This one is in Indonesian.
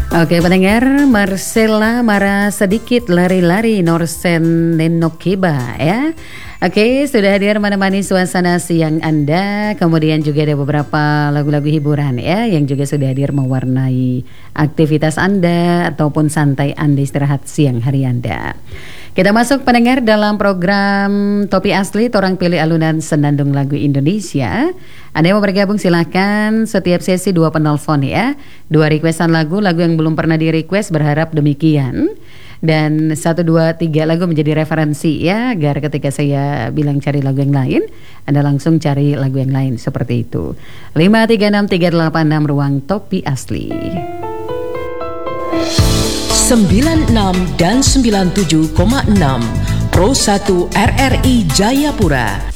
Oke pendengar, Marcella marah sedikit lari-lari Norsen Nenokeba ya. Oke, sudah hadir menemani suasana siang Anda. Kemudian juga ada beberapa lagu-lagu hiburan ya yang juga sudah hadir mewarnai aktivitas Anda ataupun santai Anda istirahat siang hari Anda. Kita masuk pendengar dalam program Topi Asli, Torang Pilih Alunan Senandung Lagu Indonesia. Anda yang mau bergabung silahkan, setiap sesi 2 penelpon ya. 2 requestan lagu yang belum pernah di request, berharap demikian. Dan 1, 2, 3 lagu menjadi referensi ya, agar ketika saya bilang cari lagu yang lain, Anda langsung cari lagu yang lain seperti itu. 5363886 Ruang Topi Asli. 96 dan 97,6 Pro 1 RRI Jayapura